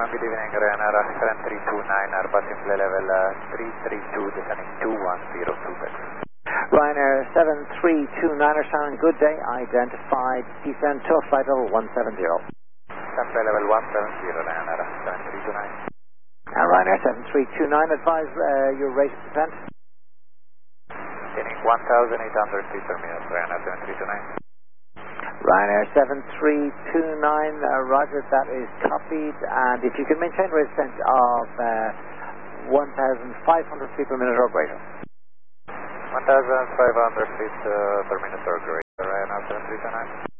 good evening, Ryanair 7329, Airbus in play level 332, descending 210 Quebec. Ryanair 7329, Shannon, good day, identified descend to flight level 170. Play level 170, Ryanair 7329. And Ryanair 7329, advise your rate of descent. Gaining 1,800 feet per minute, Ryanair 7329. Ryanair 7329, roger, that is copied, and if you can maintain rate of descent of 1,500 feet per minute or greater. 1,500 feet per minute or greater, Ryanair 7329.